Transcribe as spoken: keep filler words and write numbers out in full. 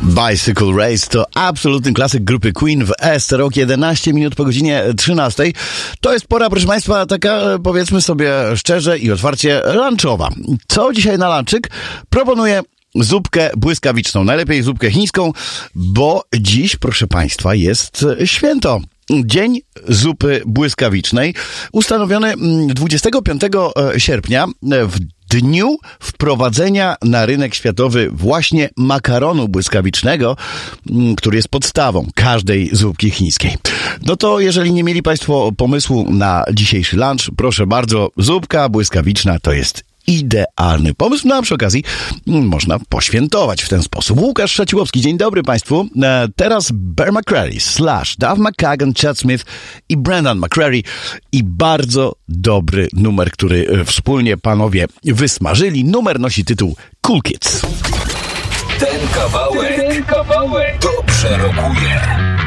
Bicycle Race to absolutny klasyk grupy Queen w S. Rok jedenaście minut po godzinie trzynastej. To jest pora, proszę Państwa, taka, powiedzmy sobie szczerze i otwarcie, lunchowa. Co dzisiaj na lunchik? Proponuję zupkę błyskawiczną. Najlepiej zupkę chińską, bo dziś, proszę Państwa, jest święto. Dzień zupy błyskawicznej, ustanowiony dwudziestego piątego sierpnia w dniu wprowadzenia na rynek światowy właśnie makaronu błyskawicznego, który jest podstawą każdej zupki chińskiej. No to jeżeli nie mieli Państwo pomysłu na dzisiejszy lunch, proszę bardzo, zupka błyskawiczna to jest idealny pomysł, no a przy okazji można poświętować w ten sposób. Łukasz Szaciłowski, dzień dobry Państwu. Teraz Bear McCreary, Slash, Duff McKagan, Chad Smith i Brendan McCreary i bardzo dobry numer, który wspólnie panowie wysmażyli. Numer nosi tytuł Cool Kids. Ten kawałek, ten kawałek dobrze rokuje.